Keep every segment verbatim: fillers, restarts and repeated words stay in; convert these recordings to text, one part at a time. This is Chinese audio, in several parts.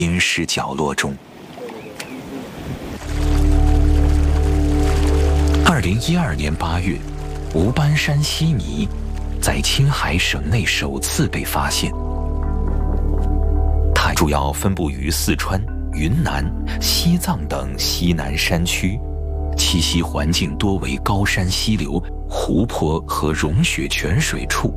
阴湿角落中。二零一二年八月，无斑山稀泥在青海省内首次被发现。它主要分布于四川、云南、西藏等西南山区，栖息环境多为高山溪流、湖泊和融雪泉水处。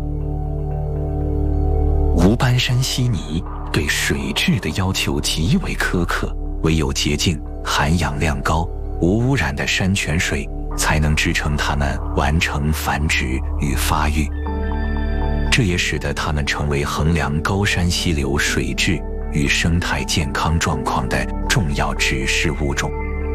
无斑山稀泥对水质的要求极为苛刻，唯有洁净、含氧量高、无污染的山泉水才能支撑它们完成繁殖与发育。这也使得它们成为衡量高山溪流水质与生态健康状况的重要指示物种。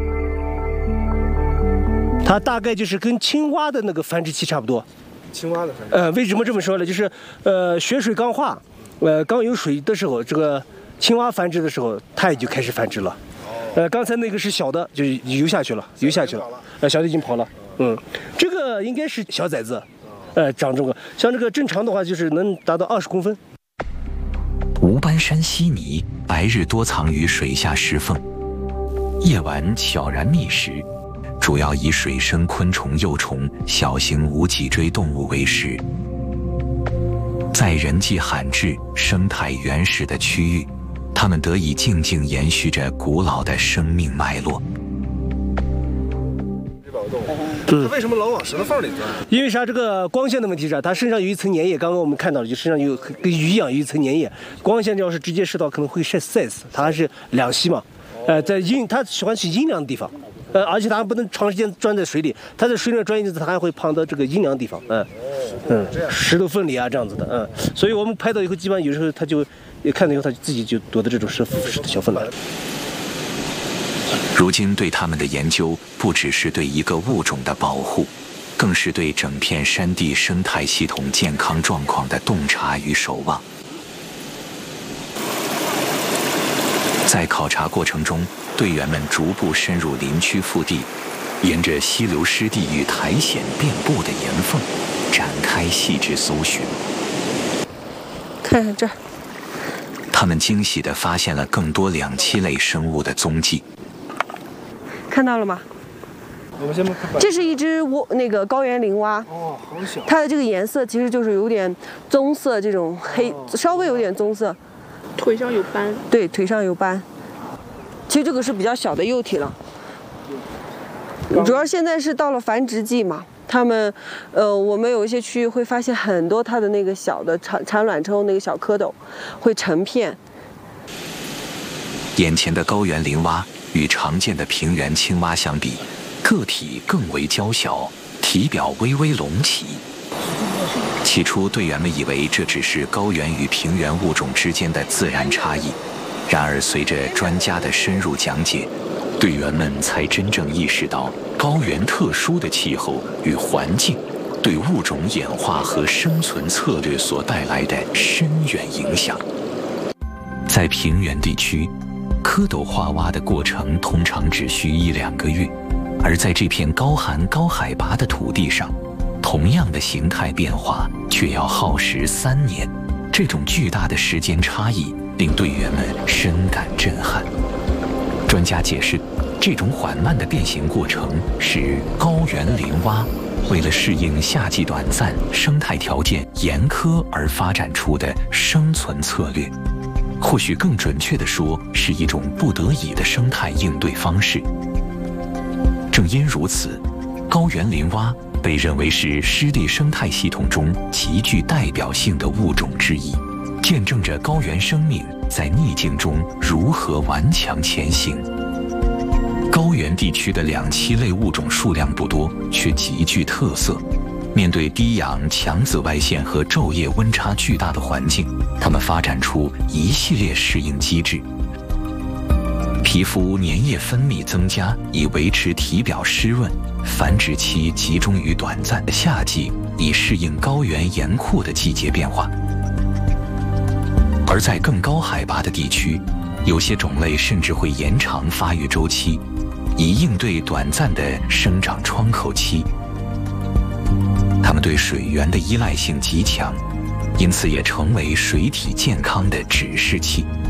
它大概就是跟青蛙的那个繁殖期差不多。 青蛙的繁殖。 呃，为什么这么说呢？就是呃，雪水刚化，呃，刚有水的时候，这个青蛙繁殖的时候，它也就开始繁殖了。呃，刚才那个是小的，就游下去了，游下去了。呃，小的已经跑了。嗯，这个应该是小崽子。呃，长这个，像这个正常的话，就是能达到二十公分。 无斑山稀泥白日多藏于水下石缝，夜晚悄然觅食，主要以水生昆虫、幼虫、小型无脊椎动物为食。在人迹罕至、生态原始的区域，它们得以静静延续着古老的生命脉络。 它为什么老往石头缝里钻？ 因为啥？这个光线的问题是，它身上有一层粘液，刚刚我们看到了，就身上有跟鱼一样有一层粘液，光线要是直接射到，可能会晒晒死。它还是两栖嘛，呃，在阴，它喜欢去阴凉的地方，呃，而且它还不能长时间钻在水里，它在水里钻一阵子，它还会跑到这个阴凉地方，嗯、呃，嗯，石头缝里啊这样子的，嗯，所以我们拍到以后，基本上有时候它就看到以后，它自己就躲到这种石石头小缝了。 如今对它们的研究不只是对一个物种的保护，更是对整片山地生态系统健康状况的洞察与守望。在考察过程中，队员们逐步深入林区腹地，沿着溪流湿地与苔藓遍布的岩缝展开细致搜寻。 看看这儿， 他们惊喜地发现了更多两栖类生物的踪迹。 看到了吗？ 我们先看。 这是一只蜗那个高原林蛙。 哦，好小。 它的这个颜色其实就是有点棕色，这种黑，稍微有点棕色。 腿上有斑。 对，腿上有斑。其实这个是比较小的幼体了。主要现在是到了繁殖季嘛，它们，呃，我们有一些区域会发现很多它的那个小的产产卵之后那个小蝌蚪，会成片。 眼前的高原林蛙与常见的平原青蛙相比，个体更为娇小，体表微微隆起。起初，队员们以为这只是高原与平原物种之间的自然差异，然而随着专家的深入讲解，队员们才真正意识到高原特殊的气候与环境对物种演化和生存策略所带来的深远影响。在平原地区，蝌蚪化蛙的过程通常只需一两个月，而在这片高寒高海拔的土地上，同样的形态变化却要耗时三年。这种巨大的时间差异令队员们深感震撼。专家解释，这种缓慢的变形过程是高原林蛙为了适应夏季短暂、生态条件严苛而发展出的生存策略。或许更准确地说，是一种不得已的生态应对方式。正因如此，高原林蛙被认为是湿地生态系统中极具代表性的物种之一，见证着高原生命在逆境中如何顽强前行。高原地区的两栖类物种数量不多，却极具特色。面对低氧、强紫外线和昼夜温差巨大的环境，它们发展出一系列适应机制。皮肤粘液分泌增加，以维持体表湿润；繁殖期集中于短暂的夏季，以适应高原严酷的季节变化。而在更高海拔的地区，有些种类甚至会延长发育周期，以应对短暂的生长窗口期。它们对水源的依赖性极强，因此也成为水体健康的指示器。